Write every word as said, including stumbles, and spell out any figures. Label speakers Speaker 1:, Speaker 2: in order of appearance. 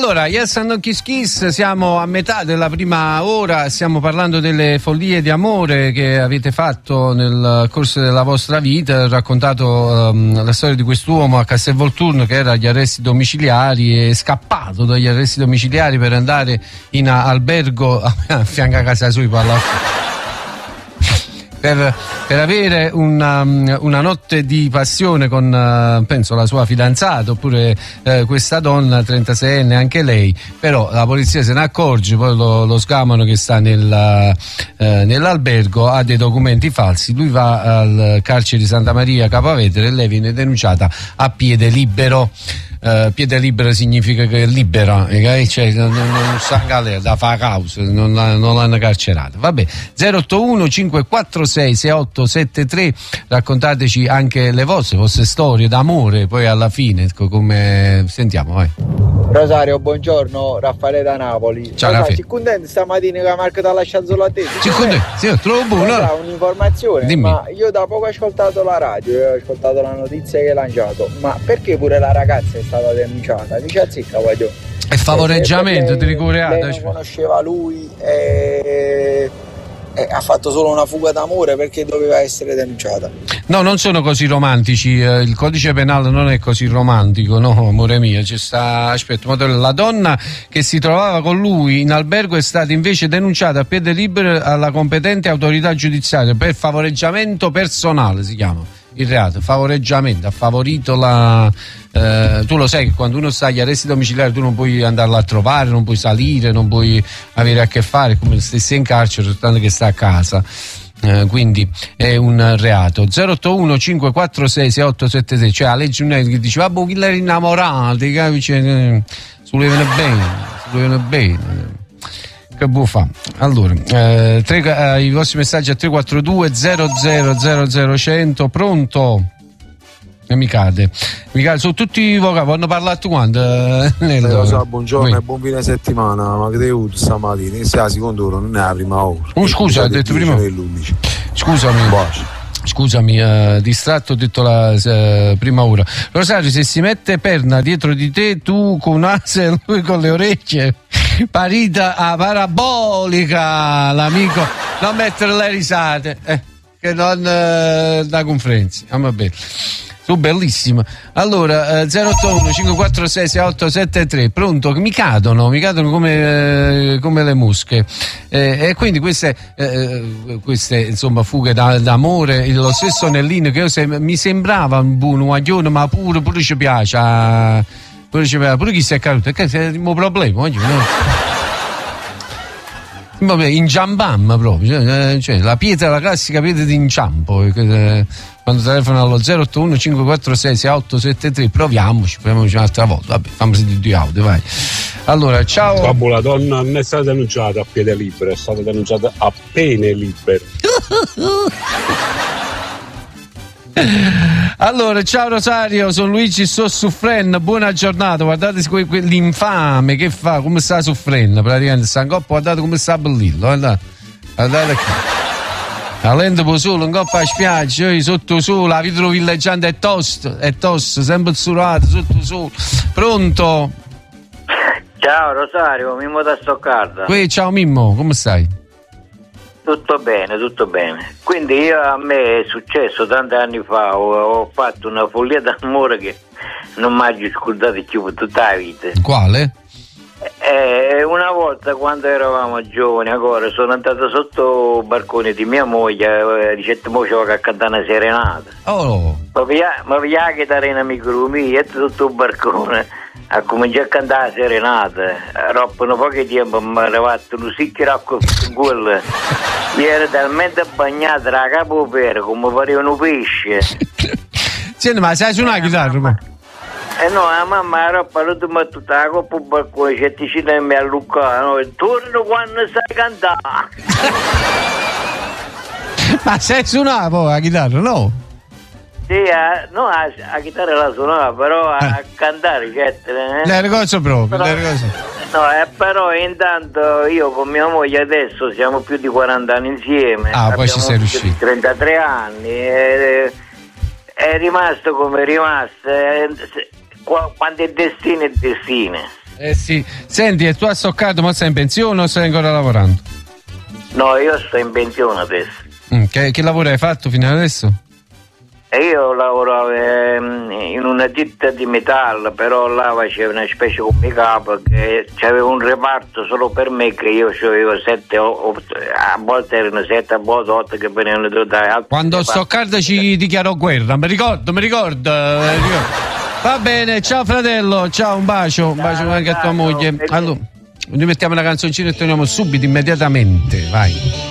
Speaker 1: Allora, Yes and No Kiss Kiss, siamo a metà della prima ora, stiamo parlando delle follie di amore che avete fatto nel corso della vostra vita. Ho raccontato um, la storia di quest'uomo a Castelvolturno che era agli arresti domiciliari, è scappato dagli arresti domiciliari per andare in albergo a fianco a casa sua Per, per avere una, una notte di passione con uh, penso la sua fidanzata oppure uh, questa donna trentaseienne anche lei, però la polizia se ne accorge, poi lo, lo sgamano che sta nella, uh, nell'albergo, ha dei documenti falsi, lui va al carcere di Santa Maria Capavetere e lei viene denunciata a piede libero. Uh, piede libero significa che è libera, okay? Cioè non, non sta in galera da fare causa, non, non l'hanno carcerata. Vabbè, zero otto uno cinque quattro sei sei otto sette tre, raccontateci anche le vostre, vostre storie d'amore, poi alla fine, ecco, come sentiamo, vai.
Speaker 2: Rosario, buongiorno, Raffaele da Napoli.
Speaker 1: Ciao Raffaele.
Speaker 2: Sei contento stamattina che la Marca ti ha lasciato solo a te?
Speaker 1: Sì, contento, sì, trovo buono.
Speaker 2: Allora, un'informazione,
Speaker 1: dimmi.
Speaker 2: Ma io da poco ho ascoltato la radio, ho ascoltato la notizia che hai lanciato, ma perché pure la ragazza è stata denunciata? Dice a zicca, voglio.
Speaker 1: È favoreggiamento,
Speaker 2: lei,
Speaker 1: ti ricordiamo.
Speaker 2: Lei non conosceva lui e... e ha fatto solo una fuga d'amore, perché doveva essere denunciata?
Speaker 1: No, non sono così romantici, il codice penale non è così romantico, no, amore mio, c'è sta, aspetta, la donna che si trovava con lui in albergo è stata invece denunciata a piede libero alla competente autorità giudiziaria per favoreggiamento personale, si chiama il reato, favoreggiamento, ha favorito la... Eh, tu lo sai che quando uno sta agli arresti domiciliari tu non puoi andarla a trovare, non puoi salire, non puoi avere a che fare, come se stessi in carcere, soltanto che sta a casa. Eh, quindi è un reato. Zero otto uno cinque quattro sei sei otto sette sei, cioè la legge non è che dice vabbè chi l'era innamorato, capisci? Eh, si volevano bene, si volevano bene. Che buffa. Allora, eh, tre, eh, i vostri messaggi a tre quattro due zero zero zero zero cento, pronto? E mi cade, mi cade, sono tutti vocali, hanno parlato quando? Eh,
Speaker 3: lo so, buongiorno e buon fine settimana, ma che devi avuto stamattina? Questa è la seconda ora, non è la prima ora.
Speaker 1: Oh, scusa, hai detto prima? Scusami. Boh. Scusami, eh, distratto, ho detto la eh, prima ora. Rosario, se si mette perna dietro di te, tu con ase e lui con le orecchie, parita a parabolica, l'amico, non mettere le risate, eh, che non eh, da conferenza. Ah, va bene. Tu bellissima. Allora, eh, zero otto uno cinque quattro sei sei otto sette tre, pronto? Mi cadono, mi cadono come, eh, come le mosche. Eh, e quindi queste, eh, queste insomma fughe da, d'amore, lo stesso Nellino che io se, mi sembrava un buon guaglione, ma pure, pure ci piace. Pure ci piace, pure chi si è caduto, che è il mio problema, no? Vabbè, inciampamma proprio, cioè, cioè la pietra, la classica pietra di inciampo. Eh, quando telefono allo zero otto uno cinque quattro sei sei otto sette tre, proviamoci, proviamoci un'altra volta. Vabbè, fammi sentire due audio, vai. Allora, ciao.
Speaker 4: Babbo, la donna non è stata denunciata a piede libero, è stata denunciata a pene libere.
Speaker 1: Allora, ciao Rosario, sono Luigi, sto soffrendo, buona giornata, guardate l'infame che fa, come sta soffrendo, praticamente sta in coppa, guardate come sta bellillo, guardate, guardate qui. La lente per solo, in coppa a spiaggia, io sotto sole, la vetro villeggiante è tosto, è tosto, sempre zurato, sotto sole. Pronto?
Speaker 5: Ciao Rosario, Mimmo da Stoccarda.
Speaker 1: Qui, ciao Mimmo, come stai?
Speaker 5: Tutto bene, tutto bene. Quindi io, a me è successo tanti anni fa, ho, ho fatto una follia d'amore che non mi ha scordato più per tutta la vita.
Speaker 1: Quale?
Speaker 5: Eh, una volta quando eravamo giovani, ancora sono andato sotto il balcone di mia moglie, dicette mo c'ho che cantare una serenata.
Speaker 1: Oh.
Speaker 5: Ma via, ma via la chitarra in amico mio, e sotto il balcone a cominciare a cantare la serenata. Dopo un po' di tempo mi è arrivato un sicchio acqua con quello. Mi era talmente bagnato da capo per come pareva un pesce.
Speaker 1: Senti, ma sai suonare la chitarra? Ma...
Speaker 5: Eh no, la mamma era parlato ma tutta la coppa al balcone, c'è ticina e mi ha luccato, no? Torno quando sai cantare.
Speaker 1: Ma sai suonare poi la chitarra, no?
Speaker 5: Sì, a, no, a, a chitarra la suonava, però a, a cantare, certo. Eh?
Speaker 1: Le ricordo proprio,
Speaker 5: però,
Speaker 1: le ricordo.
Speaker 5: No, eh, però intanto io con mia moglie adesso siamo più di quaranta anni insieme.
Speaker 1: Ah, poi ci sei riuscito.
Speaker 5: trentatré anni, e, è rimasto come è rimasto. Eh, quando è destino è destino.
Speaker 1: Eh sì. Senti, e tu a Stoccardo ma sei in pensione o stai ancora lavorando?
Speaker 5: No, io sto in pensione adesso.
Speaker 1: Mm, che, che lavoro hai fatto fino adesso?
Speaker 5: E io lavoravo ehm, in una ditta di metallo, però là facevo una specie come capo che c'aveva un reparto solo per me, che io avevo sette, otto, a volte erano sette, a volte otto che venivano da altri.
Speaker 1: Quando Stoccardo ci dichiarò guerra, mi ricordo, mi ricordo. eh, ricordo. Va bene, ciao fratello, ciao, un bacio, un bacio
Speaker 5: Ciao,
Speaker 1: anche a tua
Speaker 5: ciao,
Speaker 1: moglie.
Speaker 5: ciao.
Speaker 1: Allora, noi mettiamo una canzoncina e torniamo subito, immediatamente, vai.